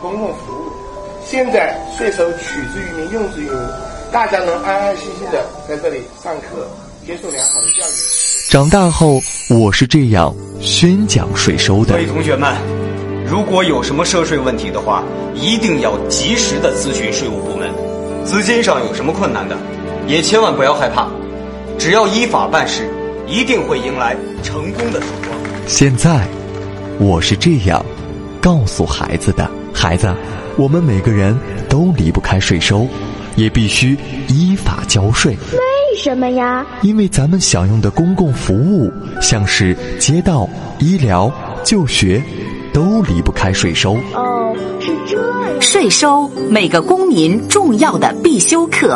公共服务。现在税收取之于民，用之于民，大家能安安心心的在这里上课，接受良好的教育。 长大后，我是这样宣讲税收的。 各位同学们，如果有什么涉税问题的话，一定要及时的咨询税务部门。资金上有什么困难的，也千万不要害怕，只要依法办事，一定会迎来成功的曙光。 现在，我是这样告诉孩子的：孩子，我们每个人都离不开税收，也必须依法交税。 为什么呀？ 因为咱们享用的公共服务，像是街道、医疗、就学，都离不开税收。 哦，是这样。 税收，每个公民重要的必修课。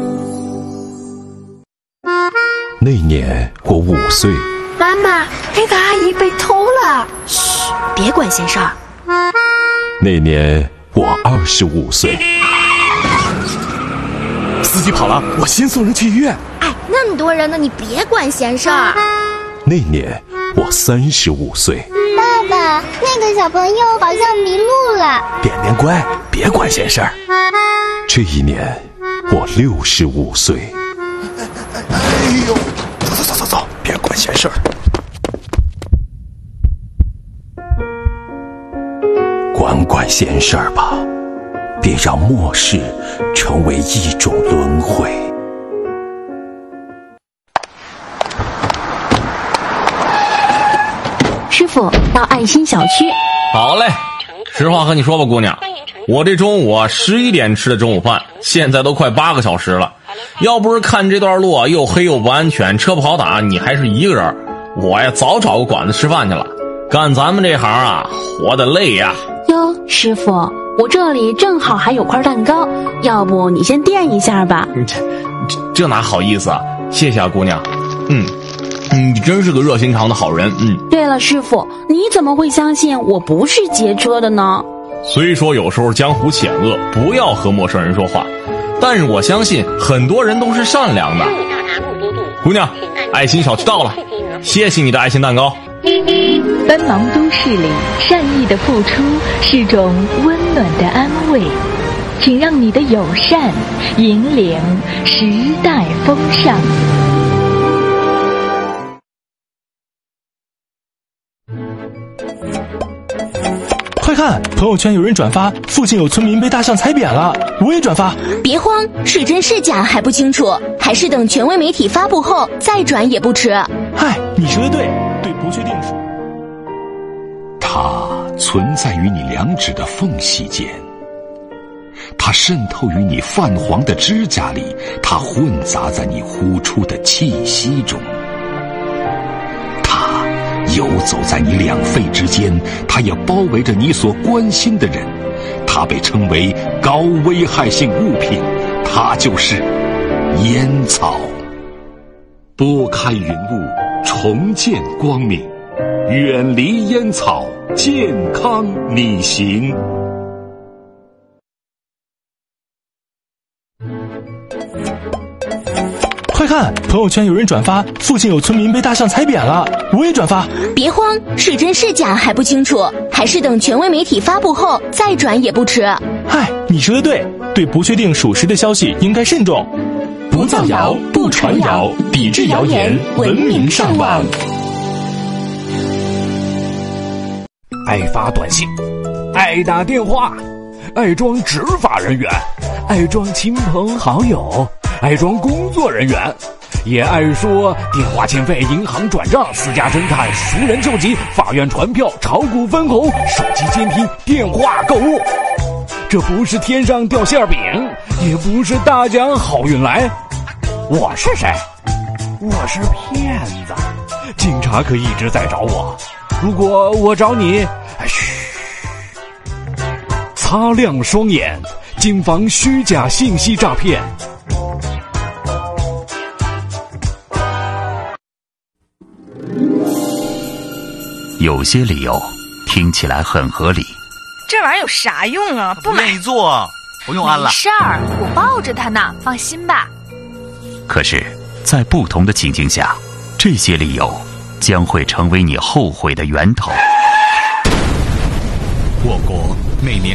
那年我5岁。 妈妈，那个阿姨被偷了。 嘘，别管闲事儿。 那年我25岁。 司机跑了，我先送人去医院。 哎，那么多人呢，你别管闲事儿。 那年我35岁。 爸爸，那个小朋友好像迷路了。 点点乖，别管闲事儿。 这一年我65岁。 哎呦，走，别管闲事儿。 管闲事儿吧，别让末世成为一种轮回。 师傅，到爱心小区。 好嘞，实话和你说吧，姑娘，我这中午11点吃的中午饭，现在都快8个小时了。要不是看这段路又黑又不安全，车不好打，你还是一个人，我呀早找个馆子吃饭去了。干咱们这行啊，活得累呀。 哟，师傅，我这里正好还有块蛋糕，要不你先垫一下吧。 这哪好意思啊，谢谢啊，姑娘。你真是个热心肠的好人。 对了，师傅，你怎么会相信我不是劫车的呢？ 虽说有时候江湖险恶，不要和陌生人说话，但是我相信很多人都是善良的。姑娘，爱心小区到了，谢谢你的爱心蛋糕。 奔忙都市里，善意的付出是种温暖的安慰，请让你的友善引领时代风尚。 快看，朋友圈有人转发，附近有村民被大象踩扁了，我也转发。 别慌，是真是假还不清楚，还是等权威媒体发布后再转也不迟。 嗨，你说的对，对不确定数。 它存在于你两指的缝隙间，它渗透于你泛黄的指甲里，它混杂在你呼出的气息中，它游走在你两肺之间，它也包围着你所关心的人，它被称为高危害性物品，它就是烟草。拨开云雾，重见光明，远离烟草，健康你行。 快看，朋友圈有人转发，附近有村民被大象踩扁了，我也转发。 别慌，是真是假还不清楚，还是等权威媒体发布后再转也不迟。 嗨，你说的对，对不确定属实的消息应该慎重。 不造谣，不传谣，抵制谣言，文明上网。 爱发短信，爱打电话，爱装执法人员，爱装亲朋好友，爱装工作人员，也爱说电话欠费、银行转账、私家侦探、熟人救急、法院传票、炒股分红、手机监听、电话购物。这不是天上掉馅饼，也不是大奖好运来。我是谁？我是骗子。警察可一直在找我，如果我找你，嘘，擦亮双眼，谨防虚假信息诈骗。 有些理由听起来很合理， 这玩意儿有啥用啊？不愿意做，不用安了。 没事儿，我抱着它呢，放心吧。 可是，在不同的情境下，这些理由将会成为你后悔的源头。 我国每年